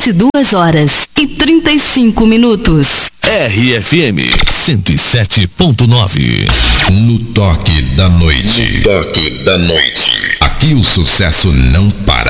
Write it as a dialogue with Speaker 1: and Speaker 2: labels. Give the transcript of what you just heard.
Speaker 1: 22h35.
Speaker 2: RFM 107.9.
Speaker 3: No toque da noite. Aqui o sucesso não para.